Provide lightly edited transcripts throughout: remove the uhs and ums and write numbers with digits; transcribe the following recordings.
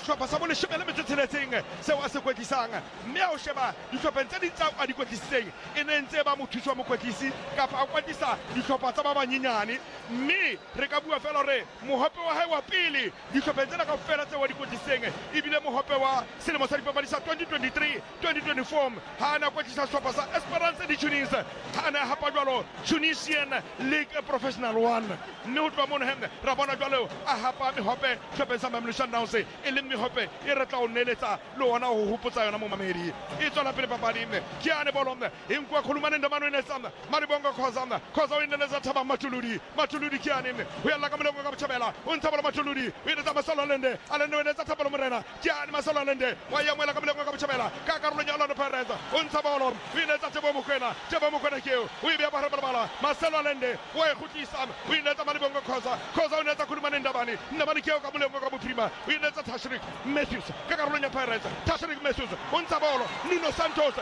sehlopha sa boleshome le metso e tsheletseng seo a se kwetlisang, mme a o sheba dihlopheng tse ding tseo a di kwetlisitseng e ne ntse ba mothusi wa mokwetlisi kapa a kwetlisa dihlopha tsa ba banyenyane, mme re ka bua fela hore mohope wa hae wa pele dihlopheng tsena kaofela tseo a di kwetlisitseng ebile mohope wa selemo sa dipapadi sa 2023-2024 ha a na kwetlisa sehlopha sa Esperance de Tunis, ha a na hapa jwalo Tunisian League Professional 1, mme ho tloha mono ra bona jwalo a hapa mehope sehlopeng sa Mamelodi Sundowns e leng mehope e re tla o neletsa le ona ho hopotsa yona mo mamedi e tswela pele papading ke yane bolo e nkwa Khulumane Ndamane o ineletsana Maribongo Khoza o ineletsa Thaba Matuludi ke yane ho yalla ka molongo ka Botjhabela o ntsha bola Matuludi o inetsa Masolo Lende Alende o inetsa Thapelo Morena ke yane Masolo Lende wa ya moela ka molongo ka Botjhabela ka karolo ya Orlando Pirates o ntsha bolo o inetsa Tebo Mokoena keo o e bea bala Masolo Lende o e khutlisa o inetsa Maribongo Khoza o inetsa Khulumane Ndamane keo ka molongo ka Bophirima o inetsa Tashrik Matthews ka karolo ya Pirates Tashrik Matthews o ntsha bolo Nuno Santos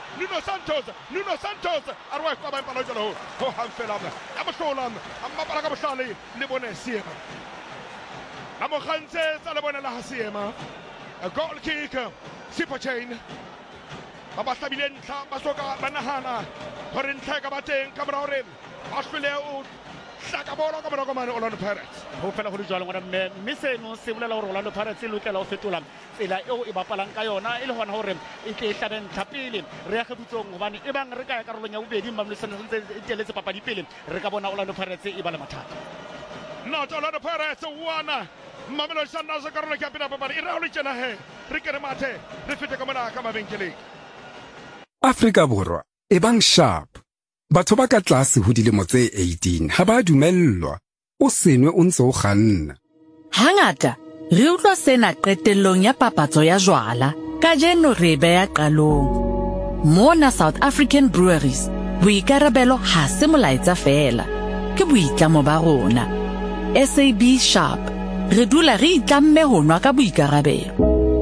a re wa kwa ba empala jalo ho hanfela a bohlola a mapala ka bohlale le bone Siema a mo khantse tsa le bone la Siema a goal kick Super Chain ba hlabile ntlha ba soka ba nahana hore ntlha ka bateng ka mora hore Australia o hlaka bolo ka mora mane Orlando Pirates ho fela go di jwalo ngwana mme seno se bolela hore Orlando Pirates e lokela ho fetola tsela eo e bapalang ka yona e le hona hore e tle hlabeng tlhapile re ya kgebutsong hobane e bang re ka ya karolong ya bobedi Mamelodi Sundowns e teletse papadi pele re ka bona Orlando Pirates e ba le mathata. Not Orlando Pirates wana Mamelodi Sundowns karolo ya pele papadi e ra ho tjena he re ke re mathe re fete ka mona ka mabenkeleng Afrika Borwa e bang sharp batho ba ka tlase ho dilemo tse 18 ha ba dumellwa o senwe o ntse o kganna. Hangata re utlwa sena qetellong ya papatso ya jwala kajeno re beya qalong. Mona South African Breweries boikarabelo ha se molaetsa fela ke boitlamo ba rona. SAB Sharp re dula re itlamme ho nwa ka boikarabelo.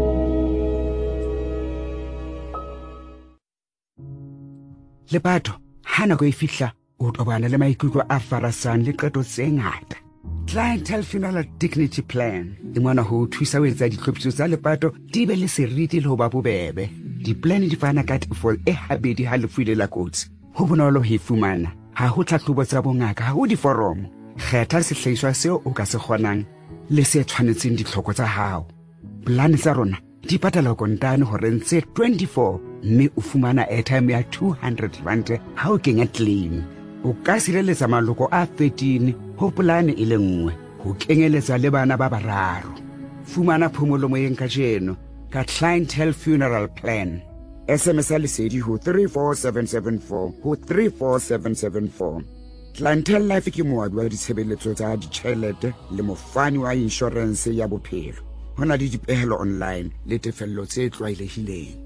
Lepato hana go e fihla o tobana le maikutlo a farasang le qeto tse ngata. Clientele Funeral Dignity Plan e mona ho thusa ho etsa ditlhophiso tsa lepato di be le seriti le ho ba bobebe. Di-plan di fana ka tefo e habedi ha lefu ile la kotsi ho bonolo ho e fumana ha ho tlhahlobo tsa bongaka ha ho diforomo. Kgetha sehlahiswa seo o ka se kgonang le se tshwanetseng ditlhoko tsa hao. Plan tsa rona di patala kontane hore ntse 24 mme o fumana airtime ya 200 rand ha o kenya claim. O ka sireletsa maloko a 13 ho polane e le nngwe ho kenyeletsa le bana ba bararo. Fumana phomolo moyeng ka jeno ka Clientele Funeral Plan. SMS ya lesedi ho 34774 ho 34774. Clientele Life ke moabi wa ditshebeletso tsa ditjhelete le mofani wa insurance ya bophelo. Hona le dipehelo online le tefello tse tlwaelehileng.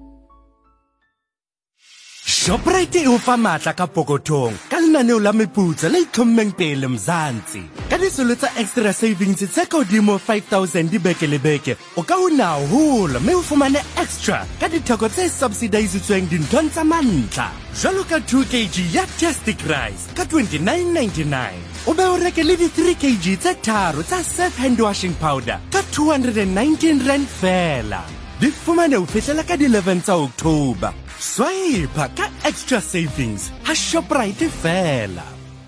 Shoprite e o fa matla ka pokothong ka lenaneo la meputso le itlhommeng pele Mzansi. Ka disolo tsa extra savings tse ka hodimo 5,000 di beke le beke o ka una haholo mme o fumane extra ka ditheko tse subsidizitsweng dinthong tsa mantlha. Jwalo ka 2 kg ya Tastic Rice ka 29.99 o be o reke le di 3 kg tse tharo tsa Surf hand washing powder ka 219 rand fela. Di fumane o fihlela ka di 11 tsa October. Swipe ka extra savings ha Shoprite fela.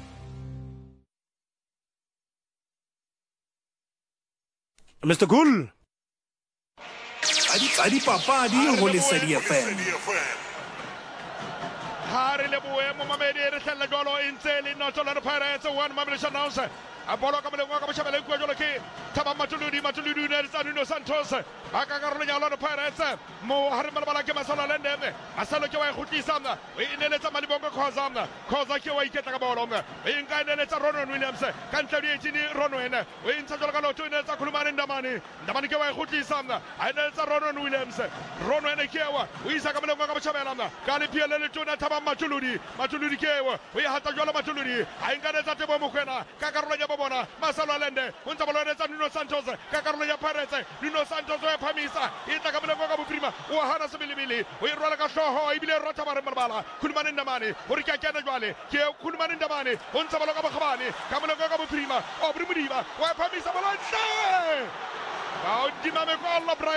Mr. Gul. Adi papadi ho Lesedi FM. Hari le boemo mamedi re hlella jwalo e ntse le not Orlando Pirates 1 Mamelodi Sundowns a bolo ka moleng wa ka Botjhabela kwa jwalo ke Thaba Matuludi ne le Nuno Santos a ka karolo ya Orlando Pirates mo hari malabala ke Masolo Lende Masolo ke wa khutlisa o ineletsa Maribongo Khoza ke wa iketla ka bolo e nka ineletsa Ronwen Williams ka ntla di etini Ronwen o intsha jwalo ka lotho ineletsa Khulumane Ndamane ke wa khutlisa a ineletsa Ronwen Williams ke wa o isa ka moleng wa ka Botjhabela ka le piele le tona Thaba Matuludi ke wa o ya hata jwalo Matuludi a inka Tebo Mokoena ka karolo ya bona Masalo Lende unta bolone tsa Nuno Santos ka karolo ya Pirates Nuno Santos o phamisa itla ka moleko ka boprima o hana sebilibili o irwala ka hloho ibile rota bare marbala Khulumane Ndamane o re ka kena jwale ke Khulumane Ndamane unta boloka ba khabane ka moleko ka boprima o brimudiba o phamisa bolantle ba o dimame ko Allah